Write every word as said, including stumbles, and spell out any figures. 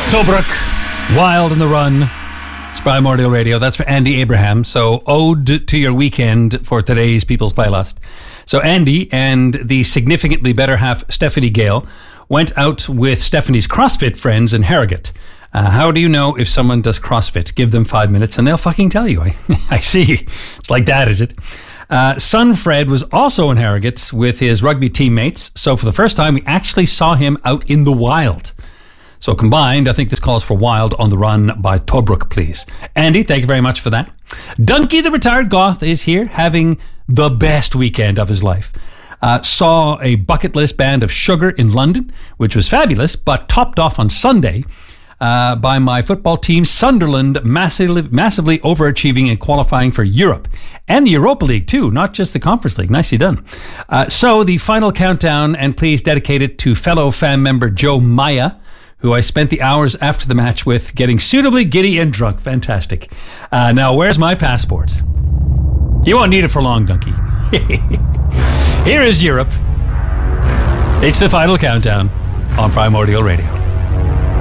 Tobruk, Wild in the Run. It's Primordial Radio. That's for Andy Abraham. So, ode to your weekend for today's People's Playlist. So, Andy and the significantly better half, Stephanie Gale, went out with Stephanie's CrossFit friends in Harrogate. Uh, how do you know if someone does CrossFit? Give them five minutes and they'll fucking tell you. I, I see. It's like that, is it? Uh, son Fred was also in Harrogate with his rugby teammates. So, for the first time, we actually saw him out in the wild. So combined, I think this calls for Wild on the Run by Tobruk, please. Andy, thank you very much for that. Donkey the Retired Goth is here, having the best weekend of his life. Uh, saw a bucket list band of Sugar in London, which was fabulous, but topped off on Sunday uh, by my football team, Sunderland, massively, massively overachieving and qualifying for Europe. And the Europa League, too, not just the Conference League. Nicely done. Uh, so the final countdown, and please dedicate it to fellow fan member Joe Maya, who I spent the hours after the match with, getting suitably giddy and drunk. Fantastic. Uh, now, where's my passport? You won't need it for long, Donkey. Here is Europe. It's the final countdown on Primordial Radio.